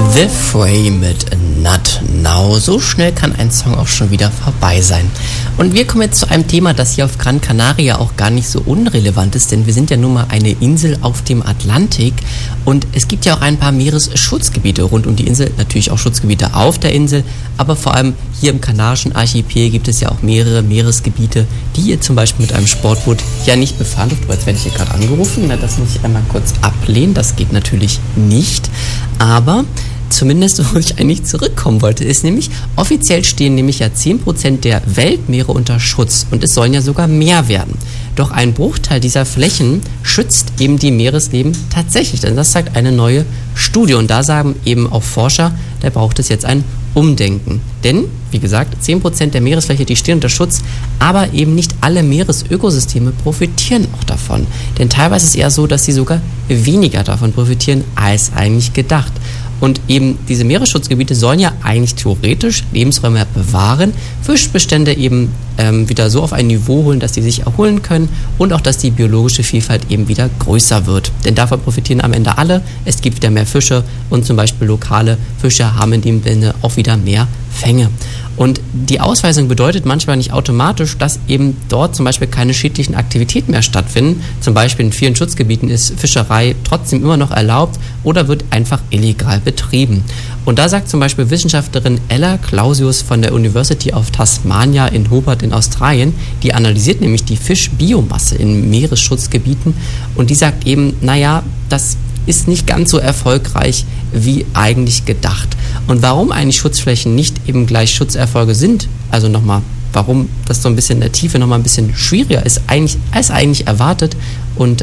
The Fray mit Not Now. So schnell kann ein Song auch schon wieder vorbei sein. Und wir kommen jetzt zu einem Thema, das hier auf Gran Canaria auch gar nicht so unrelevant ist, denn wir sind ja nun mal eine Insel auf dem Atlantik und es gibt ja auch ein paar Meeresschutzgebiete rund um die Insel, natürlich auch Schutzgebiete auf der Insel, aber vor allem hier im Kanarischen Archipel gibt es ja auch mehrere Meeresgebiete, die ihr zum Beispiel mit einem Sportboot ja nicht befahren dürft. Jetzt werde ich hier gerade angerufen, na, das muss ich einmal kurz ablehnen, das geht natürlich nicht, aber zumindest, wo ich eigentlich zurückkommen wollte, ist nämlich, offiziell stehen nämlich ja 10% der Weltmeere unter Schutz und es sollen ja sogar mehr werden. Doch ein Bruchteil dieser Flächen schützt eben die Meeresleben tatsächlich, denn das sagt eine neue Studie und da sagen eben auch Forscher, da braucht es jetzt ein Umdenken. Denn, wie gesagt, 10% der Meeresfläche, die stehen unter Schutz, aber eben nicht alle Meeresökosysteme profitieren auch davon. Denn teilweise ist es eher so, dass sie sogar weniger davon profitieren, als eigentlich gedacht. Und eben diese Meeresschutzgebiete sollen ja eigentlich theoretisch Lebensräume bewahren, Fischbestände eben wieder so auf ein Niveau holen, dass die sich erholen können und auch, dass die biologische Vielfalt eben wieder größer wird. Denn davon profitieren am Ende alle. Es gibt wieder mehr Fische und zum Beispiel lokale Fische haben in dem Sinne auch wieder mehr Fänge. Und die Ausweisung bedeutet manchmal nicht automatisch, dass eben dort zum Beispiel keine schädlichen Aktivitäten mehr stattfinden. Zum Beispiel in vielen Schutzgebieten ist Fischerei trotzdem immer noch erlaubt oder wird einfach illegal betrieben. Und da sagt zum Beispiel Wissenschaftlerin Ella Clausius von der University of Tasmania in Hobart in Australien, die analysiert nämlich die Fischbiomasse in Meeresschutzgebieten und die sagt eben, naja, das ist nicht ganz so erfolgreich wie eigentlich gedacht. Und warum eigentlich Schutzflächen nicht eben gleich Schutzerfolge sind, also nochmal, warum das so ein bisschen in der Tiefe nochmal ein bisschen schwieriger ist als eigentlich erwartet und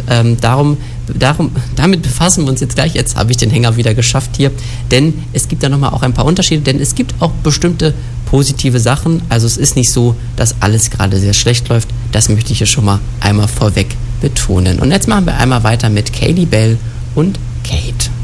damit befassen wir uns jetzt gleich. Jetzt habe ich den Hänger wieder geschafft hier, denn es gibt da nochmal auch ein paar Unterschiede, denn es gibt auch bestimmte positive Sachen, also es ist nicht so, dass alles gerade sehr schlecht läuft, das möchte ich hier schon mal einmal vorweg betonen. Und jetzt machen wir einmal weiter mit Kaylee Bell und Kate.